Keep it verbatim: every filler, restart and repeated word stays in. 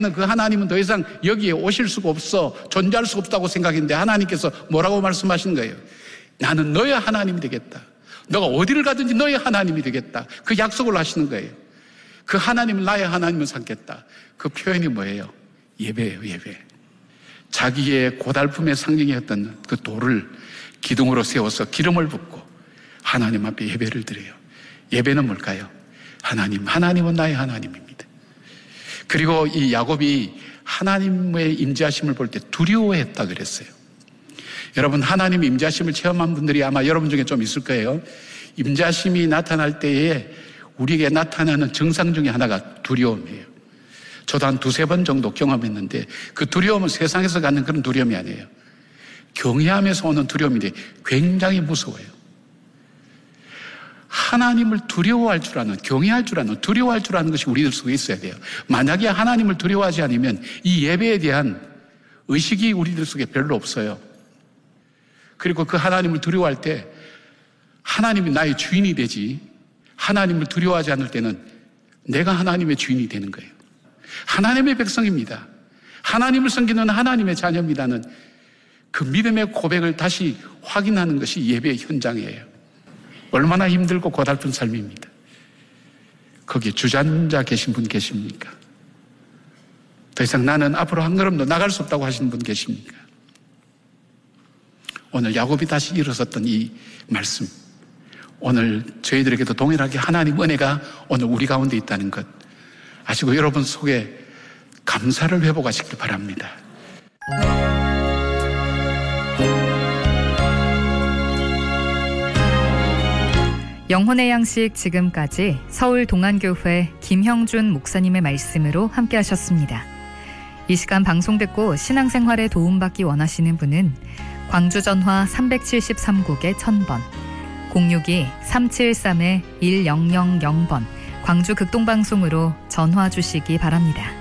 그 하나님은 더 이상 여기에 오실 수가 없어, 존재할 수 없다고 생각했는데 하나님께서 뭐라고 말씀하신 거예요? 나는 너의 하나님이 되겠다. 너가 어디를 가든지 너의 하나님이 되겠다. 그 약속을 하시는 거예요. 그 하나님을 나의 하나님을 삼겠다. 그 표현이 뭐예요? 예배예요, 예배. 자기의 고달픔의 상징이었던 그 돌을 기둥으로 세워서 기름을 붓고 하나님 앞에 예배를 드려요. 예배는 뭘까요? 하나님, 하나님은 나의 하나님입니다. 그리고 이 야곱이 하나님의 임재하심을 볼 때 두려워했다 그랬어요. 여러분, 하나님 임재하심을 체험한 분들이 아마 여러분 중에 좀 있을 거예요. 임재하심이 나타날 때에 우리에게 나타나는 증상 중에 하나가 두려움이에요. 저도 한 두세 번 정도 경험했는데 그 두려움은 세상에서 갖는 그런 두려움이 아니에요. 경외함에서 오는 두려움인데 굉장히 무서워요. 하나님을 두려워할 줄 아는, 경외할 줄 아는, 두려워할 줄 아는 것이 우리들 속에 있어야 돼요. 만약에 하나님을 두려워하지 않으면 이 예배에 대한 의식이 우리들 속에 별로 없어요. 그리고 그 하나님을 두려워할 때 하나님이 나의 주인이 되지, 하나님을 두려워하지 않을 때는 내가 하나님의 주인이 되는 거예요. 하나님의 백성입니다. 하나님을 섬기는 하나님의 자녀입니다는 그 믿음의 고백을 다시 확인하는 것이 예배의 현장이에요. 얼마나 힘들고 고달픈 삶입니다. 거기에 주저앉아 계신 분 계십니까? 더 이상 나는 앞으로 한 걸음도 나갈 수 없다고 하시는 분 계십니까? 오늘 야곱이 다시 일어섰던 이 말씀, 오늘 저희들에게도 동일하게 하나님 은혜가 오늘 우리 가운데 있다는 것 아시고 여러분 속에 감사를 회복하시길 바랍니다. 영혼의 양식, 지금까지 서울 동안교회 김형준 목사님의 말씀으로 함께 하셨습니다. 이 시간 방송 듣고 신앙생활에 도움받기 원하시는 분은 광주 전화 삼백칠십삼 국에 천 번, 공육이 삼칠삼 일영영영 번 광주 극동방송으로 전화 주시기 바랍니다.